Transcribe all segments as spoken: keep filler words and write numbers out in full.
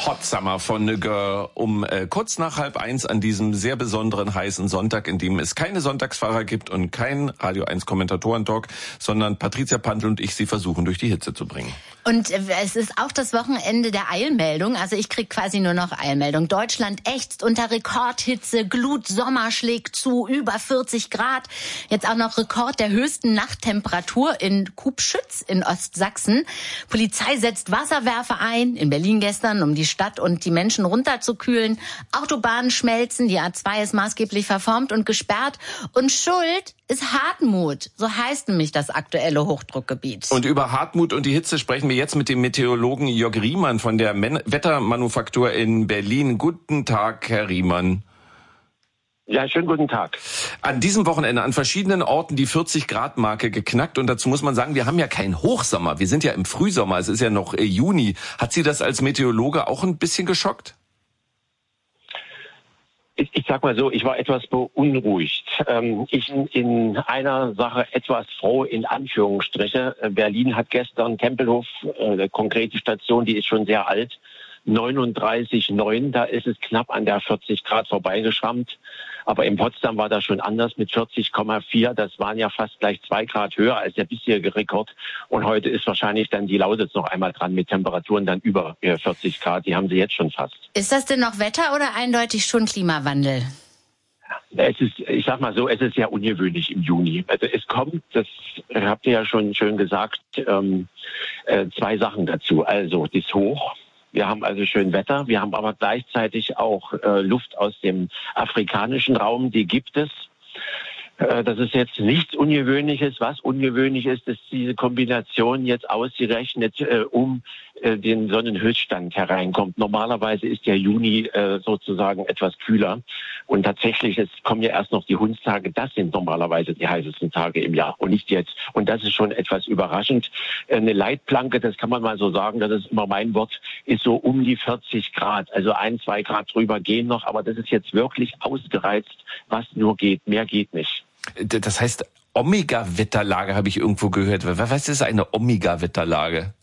Hot Summer von Girl um äh, kurz nach halb eins an diesem sehr besonderen heißen Sonntag, in dem es keine Sonntagsfahrer gibt und kein Radio eins Kommentatoren-Talk, sondern Patricia Pantel und ich sie versuchen, durch die Hitze zu bringen. Und es ist auch das Wochenende der Eilmeldung. Also ich krieg quasi nur noch Eilmeldung. Deutschland ächzt unter Rekordhitze, Glut, Sommer schlägt zu, über vierzig Grad. Jetzt auch noch Rekord der höchsten Nachttemperatur in Kubschütz in Ostsachsen. Polizei setzt Wasserwerfer ein, in Berlin gestern, um die Stadt und die Menschen runterzukühlen. Autobahnen schmelzen, die A zwei ist maßgeblich verformt und gesperrt. Und Schuld ist Hartmut, so heißt nämlich das aktuelle Hochdruckgebiet. Und über Hartmut und die Hitze sprechen wir jetzt mit dem Meteorologen Jörg Riemann von der Men- Wettermanufaktur in Berlin. Guten Tag, Herr Riemann. Ja, schönen guten Tag. An diesem Wochenende an verschiedenen Orten die vierzig-Grad-Marke geknackt. Und dazu muss man sagen, wir haben ja keinen Hochsommer. Wir sind ja im Frühsommer. Es ist ja noch äh, Juni. Hat Sie das als Meteorologe auch ein bisschen geschockt? Ich, ich sag mal so, ich war etwas beunruhigt. Ähm, ich bin in einer Sache etwas froh, in Anführungsstriche. Berlin hat gestern Tempelhof, äh, konkrete Station, die ist schon sehr alt, neununddreißig Komma neun, da ist es knapp an der vierzig Grad vorbeigeschrammt. Aber in Potsdam war das schon anders mit vierzig Komma vier. Das waren ja fast gleich zwei Grad höher als der bisherige Rekord. Und heute ist wahrscheinlich dann die Lausitz noch einmal dran mit Temperaturen dann über vierzig Grad. Die haben sie jetzt schon fast. Ist das denn noch Wetter oder eindeutig schon Klimawandel? Es ist, ich sag mal so, es ist sehr ungewöhnlich im Juni. Also es kommt, das habt ihr ja schon schön gesagt, ähm, äh, zwei Sachen dazu. Also das Hoch. Wir haben also schön Wetter, wir haben aber gleichzeitig auch äh, Luft aus dem afrikanischen Raum, die gibt es. Äh, das ist jetzt nichts Ungewöhnliches. Was ungewöhnlich ist, ist diese Kombination jetzt ausgerechnet äh, um äh, den Sonnenhöchststand hereinkommt. Normalerweise ist der Juni äh, sozusagen etwas kühler. Und tatsächlich, es kommen ja erst noch die Hundstage. Das sind normalerweise die heißesten Tage im Jahr und nicht jetzt. Und das ist schon etwas überraschend. Eine Leitplanke, das kann man mal so sagen, das ist immer mein Wort, ist so um die vierzig Grad. Also ein, zwei Grad drüber gehen noch. Aber das ist jetzt wirklich ausgereizt, was nur geht. Mehr geht nicht. Das heißt, Omega-Wetterlage habe ich irgendwo gehört. Was ist eine Omega-Wetterlage?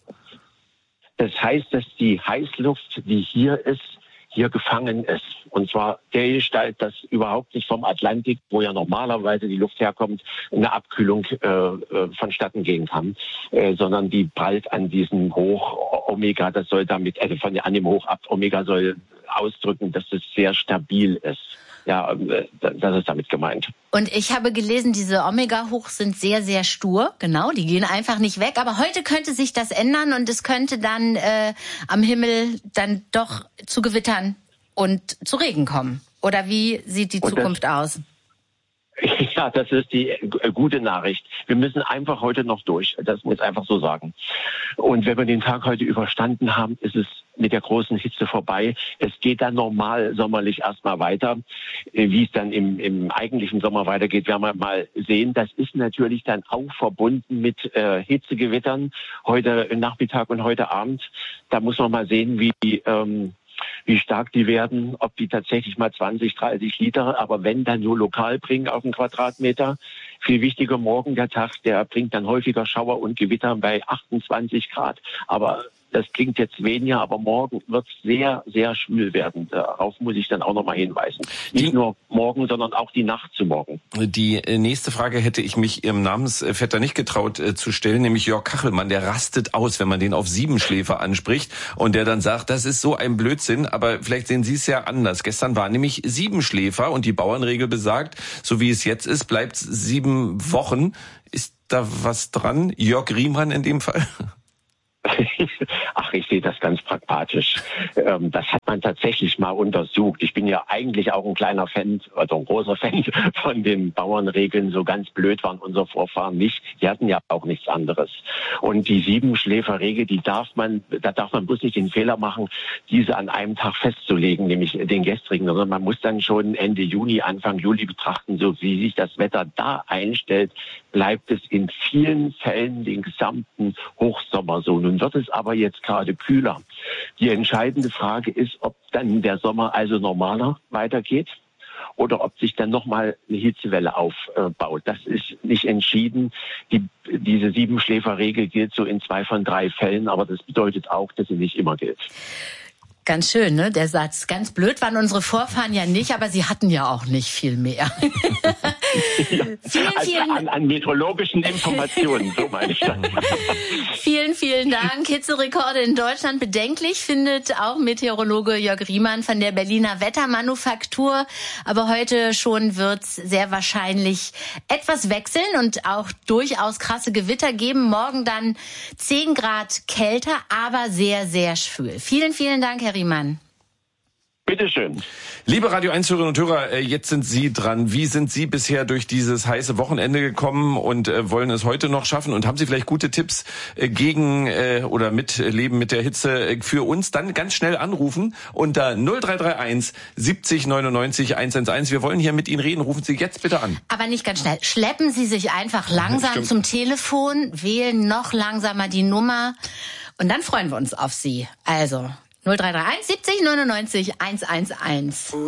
Das heißt, dass die Heißluft, die hier ist, hier gefangen ist. Und zwar der Gestalt, dass überhaupt nicht vom Atlantik, wo ja normalerweise die Luft herkommt, eine Abkühlung äh, vonstatten gehen kann, äh, sondern die prallt an diesem Hoch Omega. Das soll damit, also von an dem Hoch ab Omega soll ausdrücken, dass es sehr stabil ist. Ja, das ist damit gemeint. Und ich habe gelesen, diese Omega-Hochs sind sehr, sehr stur. Genau, die gehen einfach nicht weg. Aber heute könnte sich das ändern und es könnte dann äh, am Himmel dann doch zu Gewittern und zu Regen kommen. Oder wie sieht die und Zukunft aus? Ja, das ist die gute Nachricht. Wir müssen einfach heute noch durch. Das muss ich einfach so sagen. Und wenn wir den Tag heute überstanden haben, ist es mit der großen Hitze vorbei. Es geht dann normal sommerlich erstmal weiter. Wie es dann im, im eigentlichen Sommer weitergeht, werden wir mal sehen. Das ist natürlich dann auch verbunden mit äh, Hitzegewittern heute Nachmittag und heute Abend. Da muss man mal sehen, wie ähm, wie stark die werden, ob die tatsächlich mal zwanzig, dreißig Liter, aber wenn dann nur lokal bringen auf einen Quadratmeter. Viel wichtiger morgen der Tag, der bringt dann häufiger Schauer und Gewitter bei achtundzwanzig Grad. Aber das klingt jetzt weniger, aber morgen wird es sehr, sehr schwül werden. Darauf muss ich dann auch nochmal hinweisen. Nicht die, nur morgen, sondern auch die Nacht zu morgen. Die nächste Frage hätte ich mich Ihrem Namensvetter nicht getraut äh, zu stellen, nämlich Jörg Kachelmann. Der rastet aus, wenn man den auf Siebenschläfer anspricht und der dann sagt, das ist so ein Blödsinn, aber vielleicht sehen Sie es ja anders. Gestern war nämlich Siebenschläfer und die Bauernregel besagt, so wie es jetzt ist, bleibt sieben Wochen. Ist da was dran? Jörg Riemann in dem Fall? Ach, ich sehe das ganz pragmatisch. Das hat man tatsächlich mal untersucht. Ich bin ja eigentlich auch ein kleiner Fan, also ein großer Fan von den Bauernregeln. So ganz blöd waren unsere Vorfahren nicht. Die hatten ja auch nichts anderes. Und die Siebenschläferregel, die darf man, da darf man bloß nicht den Fehler machen, diese an einem Tag festzulegen, nämlich den gestrigen, sondern man muss dann schon Ende Juni, Anfang Juli betrachten, so wie sich das Wetter da einstellt, bleibt es in vielen Fällen den gesamten Hochsommer so. Nun wird es aber jetzt gerade kühler. Die entscheidende Frage ist, ob dann der Sommer also normaler weitergeht oder ob sich dann nochmal eine Hitzewelle aufbaut. Das ist nicht entschieden. Die, diese Siebenschläferregel gilt so in zwei von drei Fällen, aber das bedeutet auch, dass sie nicht immer gilt. Ganz schön, ne, der Satz. Ganz blöd waren unsere Vorfahren ja nicht, aber sie hatten ja auch nicht viel mehr. Ja, vielen, vielen an, an meteorologischen Informationen, so meine ich das. Vielen, vielen Dank. Hitzerekorde in Deutschland bedenklich, findet auch Meteorologe Jörg Riemann von der Berliner Wettermanufaktur. Aber heute schon wird's sehr wahrscheinlich etwas wechseln und auch durchaus krasse Gewitter geben. Morgen dann zehn Grad kälter, aber sehr, sehr schwül. Vielen, vielen Dank, Herr Riemann. Bitteschön. Liebe Radio eins Hörerinnen und Hörer, jetzt sind Sie dran. Wie sind Sie bisher durch dieses heiße Wochenende gekommen und äh, wollen es heute noch schaffen? Und haben Sie vielleicht gute Tipps äh, gegen äh, oder mit Leben mit der Hitze äh, für uns? Dann ganz schnell anrufen unter null drei drei eins siebzig neunundneunzig hunderteins. Wir wollen hier mit Ihnen reden. Rufen Sie jetzt bitte an. Aber nicht ganz schnell. Schleppen Sie sich einfach langsam Stimmt. zum Telefon, wählen noch langsamer die Nummer und dann freuen wir uns auf Sie. Also null drei drei eins siebzig neunundneunzig hunderteins.